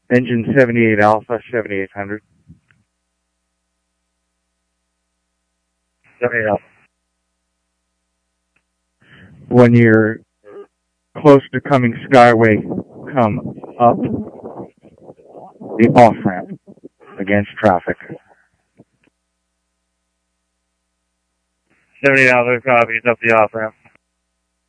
Engine 78 Alpha, 7800. 78 Alpha. When you're close to coming Skyway, come up the off-ramp against traffic. 78 Alpha copies up the off-ramp.